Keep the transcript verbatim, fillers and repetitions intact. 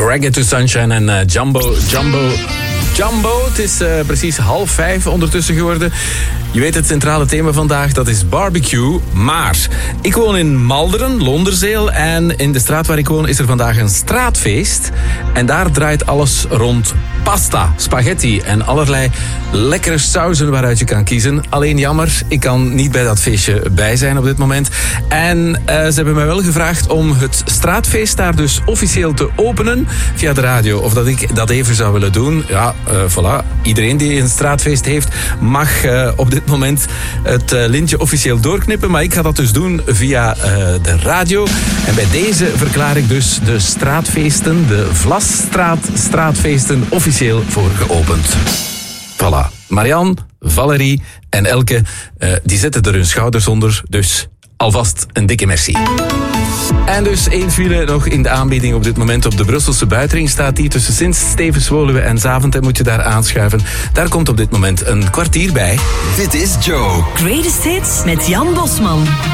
Reggae to Sunshine en uh, Jumbo, Jumbo, Jumbo. Het is uh, precies half vijf ondertussen geworden. Je weet het centrale thema vandaag, dat is barbecue. Maar ik woon in Malderen, Londerzeel. En in de straat waar ik woon is er vandaag een straatfeest. En daar draait alles rond pasta, spaghetti en allerlei lekkere sauzen waaruit je kan kiezen. Alleen jammer, ik kan niet bij dat feestje bij zijn op dit moment. En uh, ze hebben mij wel gevraagd om het straatfeest daar dus officieel te openen via de radio. Of dat ik dat even zou willen doen. Ja, uh, voilà. Iedereen die een straatfeest heeft mag uh, op dit moment het uh, lintje officieel doorknippen. Maar ik ga dat dus doen via uh, de radio. En bij deze verklaar ik dus de straatfeesten, de Vlasstraat straatfeesten, officieel voor geopend. Voilà. Marianne, Valerie en Elke, uh, die zetten er hun schouders onder. Dus alvast een dikke merci. En dus één file nog in de aanbieding op dit moment op de Brusselse buitenring. Staat die tussen Sint-Stevens-Woluwe en Zaventem. Moet je daar aanschuiven. Daar komt op dit moment een kwartier bij. Dit is Joe. Greatest Hits met Jan Bosman.